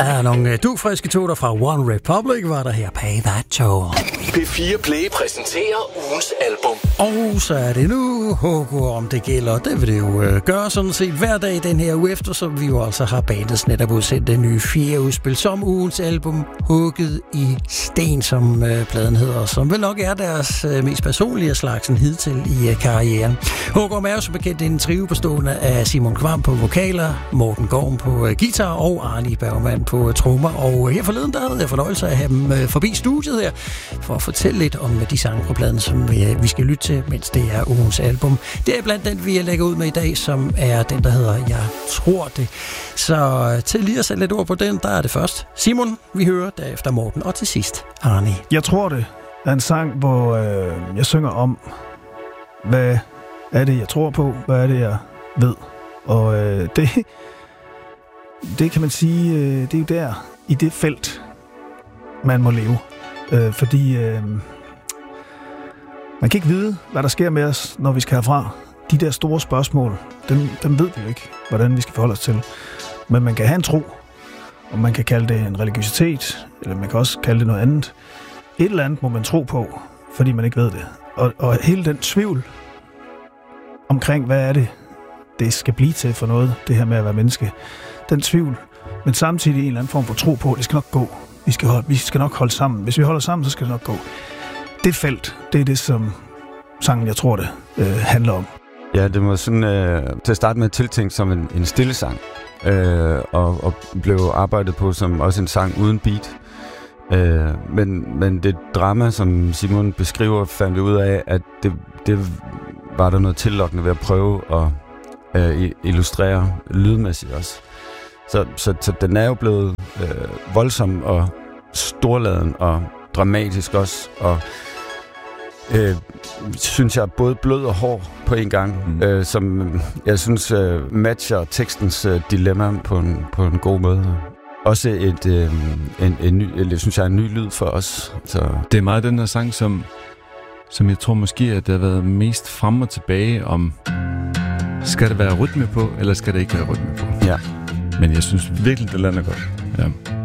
Nogle dugfriske toner fra One Republic var der her. Pay That Toll. P4 Play præsenterer ugens album. Og så er det nu Hugo, om det gælder. Det vil det jo gøre sådan set hver dag den her uge, eftersom vi jo altså har bandets netop udsendt det nye 4. udspil som ugens album, Hugget i sten, som pladen hedder, som vel nok er deres mest personlige slagsen hidtil i karrieren. Hugo er jo så bekendt en trio bestående af Simon Kvam på vokaler, Morten Gorm på guitar og Arne Bergmann på trommer. Og her forleden der havde jeg fornøjelse af at have dem forbi studiet her, for at fortælle lidt om de sange på pladen, som vi skal lytte til, mens det er ugens album. Det er blandt den, vi lægger ud med i dag, som er den, der hedder Jeg tror det. Så til lige at sætte lidt ord på den, der er det først Simon, vi hører, derefter Morten, og til sidst Arne. Jeg tror det er en sang, hvor jeg synger om, hvad er det, jeg tror på, hvad er det, jeg ved. Og det kan man sige, det er jo der, i det felt, man må leve. Fordi man kan ikke vide, hvad der sker med os, når vi skal herfra. De der store spørgsmål, dem ved vi jo ikke, hvordan vi skal forholde os til. Men man kan have en tro, og man kan kalde det en religiøsitet, eller man kan også kalde det noget andet. Et eller andet må man tro på, fordi man ikke ved det. Og hele den tvivl omkring, hvad er det skal blive til for noget, det her med at være menneske. Den tvivl, men samtidig en eller anden form for tro på, det skal nok gå. Vi skal nok holde sammen. Hvis vi holder sammen, så skal det nok gå. Det felt, det er det, som sangen, jeg tror det, handler om. Ja, det var sådan til at starte med tiltænkt som en stille sang, og blev arbejdet på som også en sang uden beat. Men det drama, som Simon beskriver, fandt vi ud af, at det var der noget tillokkende ved at prøve at illustrere lydmæssigt også. Så den er jo blevet voldsom og storladen og dramatisk også, og synes jeg både blød og hård på en gang, som jeg synes matcher tekstens dilemma på en god måde. Også en ny lyd for os. Så. Det er meget den her sang, som jeg tror måske, at det har været mest frem og tilbage om, skal der være rytme på, eller skal der ikke være rytme på? Ja. Men jeg synes virkelig, det lander godt. Ja.